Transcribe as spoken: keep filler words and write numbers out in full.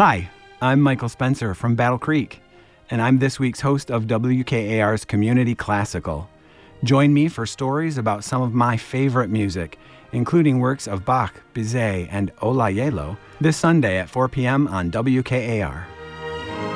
Hi, I'm Michael Spencer from Battle Creek, and I'm this week's host of W K A R's Community Classical. Join me for stories about some of my favorite music, including works of Bach, Bizet, and Olayelo, this Sunday at four p.m. on W K A R.